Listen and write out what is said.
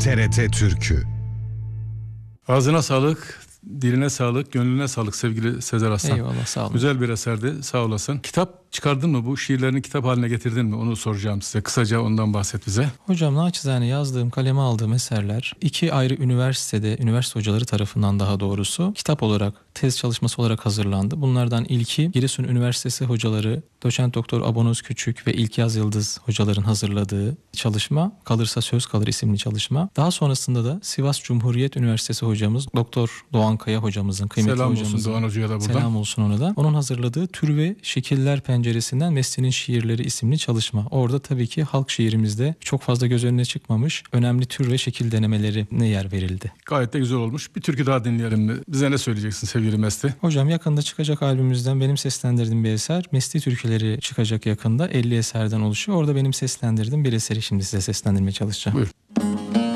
TRT Türkü. Ağzına sağlık, diline sağlık, gönlüne sağlık sevgili Sezer Aslan. Eyvallah, sağ olun. Güzel bir eserdi, sağ olasın. Kitap çıkardın mı? Bu şiirlerini kitap haline getirdin mi? Onu soracağım size. Kısaca ondan bahset bize. Hocam naçizane yazdığım, kaleme aldığım eserler 2 ayrı üniversite hocaları tarafından daha doğrusu kitap olarak, tez çalışması olarak hazırlandı. Bunlardan ilki Giresun Üniversitesi hocaları Doçent Doktor Abonoz Küçük ve İlkyaz Yıldız hocaların hazırladığı çalışma, Kalırsa Söz Kalır isimli çalışma. Daha sonrasında da Sivas Cumhuriyet Üniversitesi hocamız Doktor Doğan Kaya hocamızın, kıymetli selam hocamızın. Olsun Doğan Hoca'ya da buradan. Selam olsun ona da. Onun hazırladığı Tür ve Şekiller Penceresinden Mesne'nin Şiirleri isimli çalışma. Orada tabii ki halk şiirimizde çok fazla göz önüne çıkmamış önemli tür ve şekil denemelerine yer verildi. Gayet de güzel olmuş. Bir türkü daha dinleyelim mi? Bize ne söyleyeceksin sevgili Mesli? Hocam yakında çıkacak albümümüzden benim seslendirdiğim bir eser. Mesli türküleri çıkacak yakında. 50 eserden oluşuyor. Orada benim seslendirdiğim bir eseri şimdi size seslendirmeye çalışacağım. Buyur.